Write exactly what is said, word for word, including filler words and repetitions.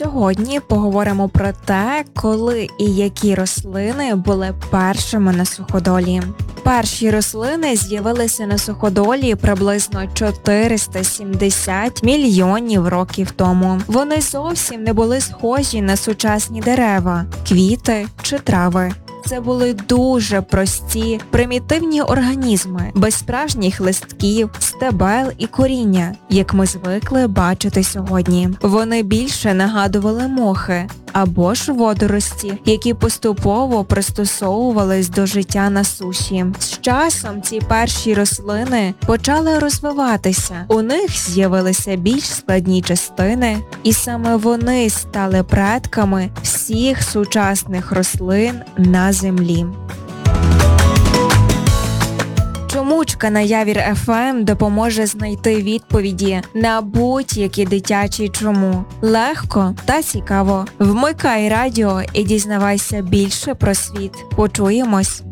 Сьогодні поговоримо про те, коли і які рослини були першими на суходолі. Перші рослини з'явилися на суходолі приблизно чотириста сімдесят мільйонів років тому. Вони зовсім не були схожі на сучасні дерева, квіти чи трави. Це були дуже прості, примітивні організми, без справжніх листків, стебел і коріння, як ми звикли бачити сьогодні. Вони більше нагадували мохи або ж водорості, які поступово пристосовувались до життя на суші. З часом ці перші рослини почали розвиватися. У них з'явилися більш складні частини, і саме вони стали предками всіх сучасних рослин на Землі. Чомучка на Явір еф ем допоможе знайти відповіді на будь-які дитячі чому. Легко та цікаво. Вмикай радіо і дізнавайся більше про світ. Почуємось!